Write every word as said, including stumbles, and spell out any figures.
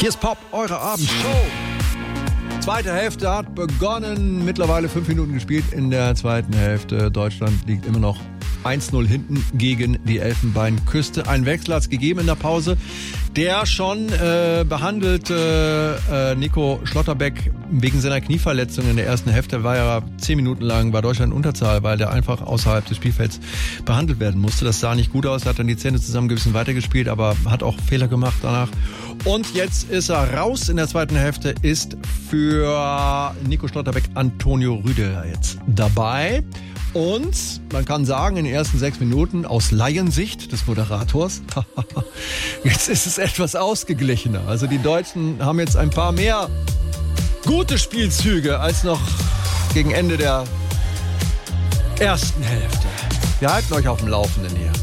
Hier ist Pop, eure Abendshow. Zweite Hälfte hat begonnen, mittlerweile fünf Minuten gespielt in der zweiten Hälfte. Deutschland liegt immer noch eins null hinten gegen die Elfenbeinküste. Ein Wechsel hat es gegeben in der Pause. Der schon äh, behandelte äh, Nico Schlotterbeck wegen seiner Knieverletzung in der ersten Hälfte war ja zehn Minuten lang bei Deutschland in Unterzahl, weil der einfach außerhalb des Spielfelds behandelt werden musste. Das sah nicht gut aus, hat dann die Zähne zusammengebissen, weitergespielt, aber hat auch Fehler gemacht danach. Und jetzt ist er raus in der zweiten Hälfte, ist für Nico Schlotterbeck Antonio Rüdiger jetzt dabei. Und man kann sagen, in den ersten sechs Minuten aus Laiensicht des Moderators, jetzt ist es etwas ausgeglichener. Also die Deutschen haben jetzt ein paar mehr gute Spielzüge als noch gegen Ende der ersten Hälfte. Wir halten euch auf dem Laufenden hier.